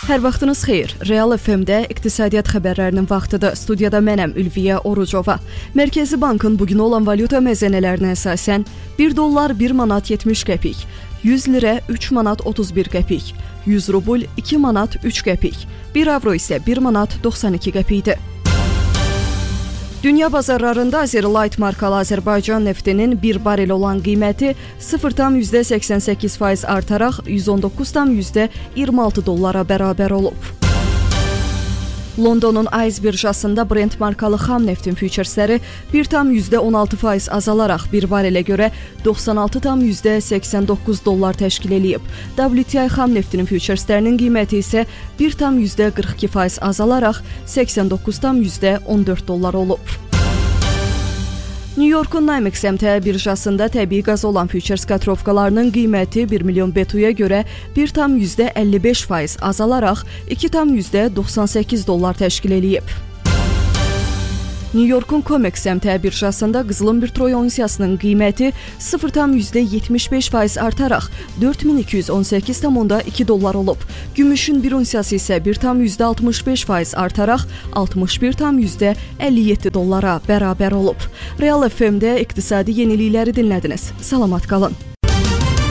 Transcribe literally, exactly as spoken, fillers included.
Hər vaxtınız xeyir. Real F M-də iqtisadiyyat xəbərlərinin vaxtıdır. Studiyada mənəm Ülviyə Orucova. Mərkəzi Bankın bugün olan valyuta məzənələrinə əsasən bir dollar bir manat yetmiş qəpik, yüz lirə üç manat otuz bir qəpik, yüz rubl iki manat üç qəpik, bir avro isə bir manat doxsan iki qəpikdir. Dünya bazarlarında Azerlight markalı Azərbaycan neftinin bir barel olan qiyməti sıfır tam səksən səkkiz faiz artaraq yüz on doqquz tam iyirmi altı dollara bərabər olub. Londonun Ayz birjasında Brent markalı xam neftin füçersləri bir tam on altı faiz azalaraq bir barelə görə doxsan altı tam səksən doqquz dollar təşkil eləyib. W T I xam neftinin füçerslərinin qiyməti isə bir tam qırx iki faiz azalaraq səksən doqquz tam on dörd dollar olub. New Yorkun Nymex M T birjasında təbii qaz olan füçers katrovkalarının qiyməti bir milyon B T U-ya görə bir tam əlli beş faiz azalaraq iki tam doxsan səkkiz dollar təşkil eləyib. New Yorkun Comex M T birjasında qızılın bir troy unsiyasının qiyməti sıfır tam yetmiş beş faiz artaraq dörd min iki yüz on səkkiz tam iki dollar olub. Gümüşün bir unsiyası isə bir tam altmış beş faiz artaraq altmış bir tam əlli yeddi dollara bərabər olub. Real F M-də iqtisadi yenilikləri dinlədiniz. Salamat qalın.